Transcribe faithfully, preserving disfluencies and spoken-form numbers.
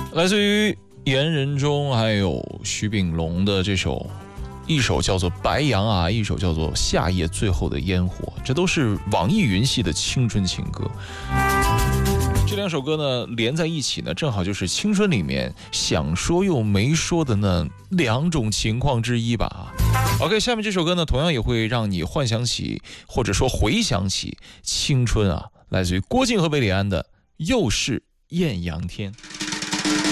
来自于严仁中还有徐秉龙的这首，一首叫做《白杨》啊，一首叫做《夏夜最后的烟火》，这都是网易云系的青春情歌。这两首歌呢连在一起呢，正好就是青春里面想说又没说的那两种情况之一吧。OK， 下面这首歌呢，同样也会让你幻想起或者说回想起青春啊，来自于郭靖和韦礼安的《又是艳阳天》。